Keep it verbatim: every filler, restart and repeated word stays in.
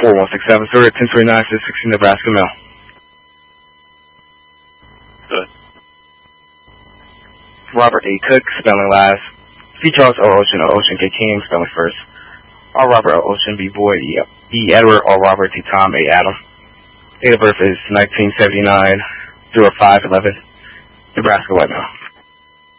four one six seven, sir, ten twenty-nine, six sixty, Nebraska Mail. Good. Robert A. Cook, spelling last. C. Charles O. Ocean, O. Ocean, K. King, spelling first. R. Robert O. Ocean, B. Boyd, E. E. Edward, R. Robert, T. Tom, A. Adam. Date of birth is nineteen seventy-nine, zero five eleven, Nebraska White Mail.